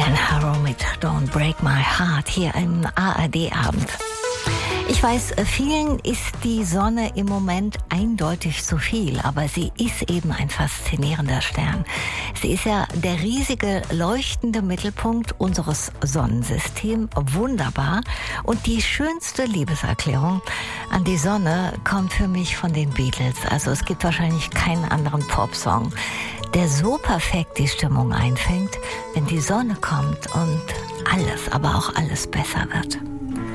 Brian Harrow mit Don't Break My Heart hier im ARD-Abend. Ich weiß, vielen ist die Sonne im Moment eindeutig zu viel, aber sie ist eben ein faszinierender Stern. Sie ist ja der riesige, leuchtende Mittelpunkt unseres Sonnensystems, wunderbar. Und die schönste Liebeserklärung an die Sonne kommt für mich von den Beatles. Also es gibt wahrscheinlich keinen anderen Popsong, der so perfekt die Stimmung einfängt, wenn die Sonne kommt und alles, aber auch alles besser wird.